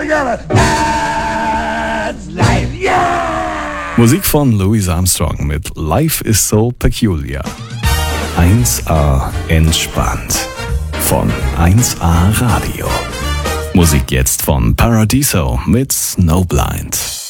together. That's life, yeah! Musik von Louis Armstrong mit Life is so peculiar. 1A entspannt von 1A Radio. Musik jetzt von Paradiso mit Snowblind.